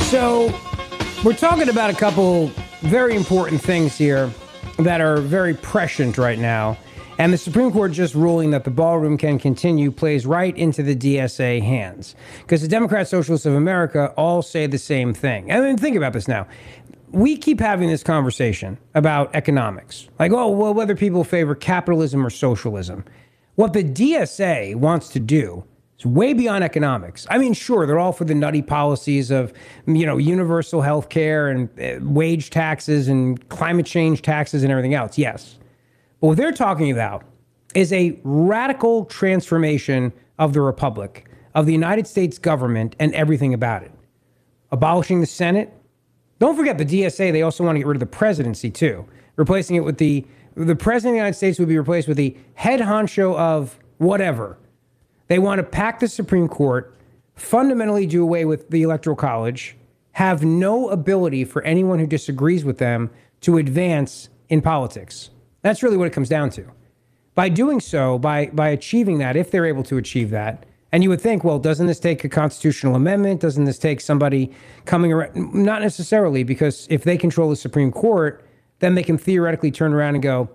So we're talking about a couple very important things here that are very prescient right now. And the Supreme Court just ruling that the ballroom can continue plays right into the DSA hands. Because the Democrat Socialists of America all say the same thing. I mean, think about this now. We keep having this conversation about economics. Like, oh, well, whether people favor capitalism or socialism. What the DSA wants to do is way beyond economics. I mean, sure, they're all for the nutty policies of, universal health care and wage taxes and climate change taxes and everything else. Yes. But what they're talking about is a radical transformation of the republic, of the United States government and everything about it. Abolishing the Senate. Don't forget the DSA, they also want to get rid of the presidency too. Replacing it with the president of the United States would be replaced with the head honcho of whatever. They want to pack the Supreme Court, fundamentally do away with the Electoral College, have no ability for anyone who disagrees with them to advance in politics. That's really what it comes down to. By doing so, by achieving that, if they're able to achieve that, and you would think, well, doesn't this take a constitutional amendment? Doesn't this take somebody coming around? Not necessarily, because if they control the Supreme Court, then they can theoretically turn around and go,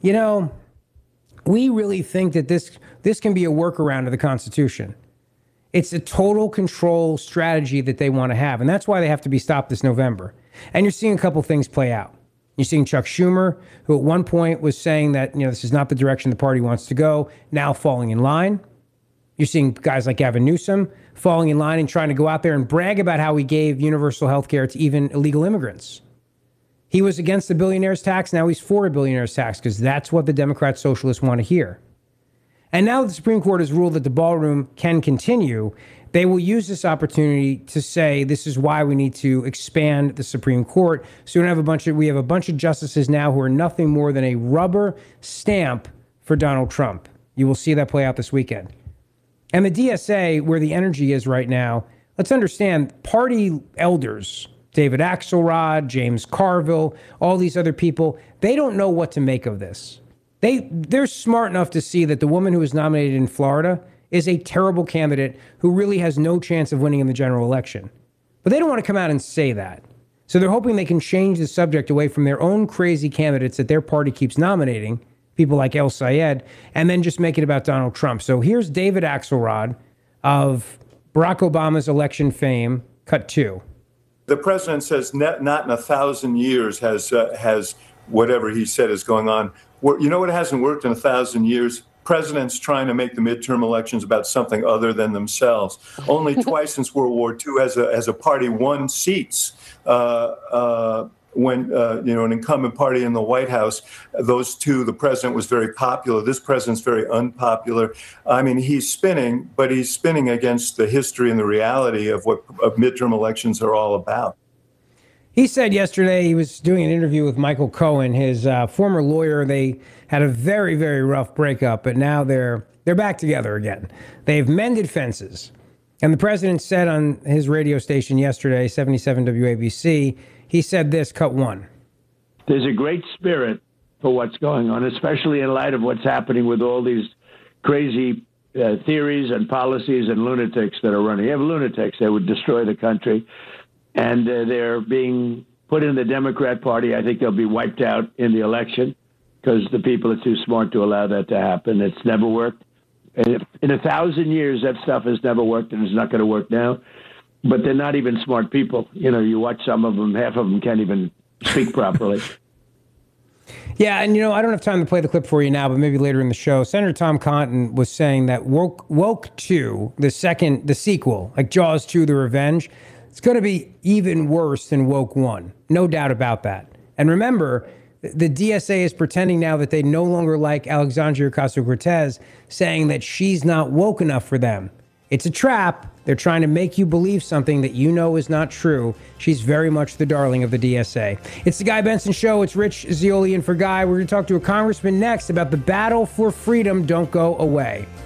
we really think that this can be a workaround of the Constitution. It's a total control strategy that they want to have. And that's why they have to be stopped this November. And you're seeing a couple things play out. You're seeing Chuck Schumer, who at one point was saying that, this is not the direction the party wants to go, now falling in line. You're seeing guys like Gavin Newsom falling in line and trying to go out there and brag about how he gave universal health care to even illegal immigrants. He was against the billionaire's tax. Now he's for a billionaire's tax because that's what the Democrat Socialists want to hear. And now that the Supreme Court has ruled that the ballroom can continue, they will use this opportunity to say this is why we need to expand the Supreme Court. So we have a bunch of justices now who are nothing more than a rubber stamp for Donald Trump. You will see that play out this weekend. And the DSA, where the energy is right now, let's understand party elders, David Axelrod, James Carville, all these other people, they don't know what to make of this. They're smart enough to see that the woman who was nominated in Florida is a terrible candidate who really has no chance of winning in the general election. But they don't want to come out and say that. So they're hoping they can change the subject away from their own crazy candidates that their party keeps nominating, people like El Sayed, and then just make it about Donald Trump. So here's David Axelrod of Barack Obama's election fame, cut 2. The president says not in 1,000 years has whatever he said is going on. You know what hasn't worked in 1,000 years? Presidents trying to make the midterm elections about something other than themselves. Only twice since World War II has a party won seats. When an incumbent party in the White House, those two, the president was very popular. This president's very unpopular. I mean, he's spinning, but he's spinning against the history and the reality of what midterm elections are all about. He said yesterday he was doing an interview with Michael Cohen, his former lawyer. They had a very, very rough breakup, but now they're back together again. They've mended fences. And the president said on his radio station yesterday, 77 WABC, he said this, cut 1. There's a great spirit for what's going on, especially in light of what's happening with all these crazy theories and policies and lunatics that are running. You have lunatics that would destroy the country, and they're being put in the Democrat Party. I think they'll be wiped out in the election because the people are too smart to allow that to happen. It's never worked. In 1,000 years, that stuff has never worked, and it's not going to work now. But they're not even smart people. You watch some of them, half of them can't even speak properly. Yeah, and I don't have time to play the clip for you now, but maybe later in the show. Senator Tom Cotton was saying that Woke 2, the sequel, like Jaws 2, The Revenge, it's going to be even worse than Woke 1. No doubt about that. And remember, the DSA is pretending now that they no longer like Alexandria Ocasio-Cortez, saying that she's not woke enough for them. It's a trap. They're trying to make you believe something that is not true. She's very much the darling of the DSA. It's the Guy Benson Show. It's Rich Zeoli in for Guy. We're going to talk to a congressman next about the battle for freedom. Don't go away.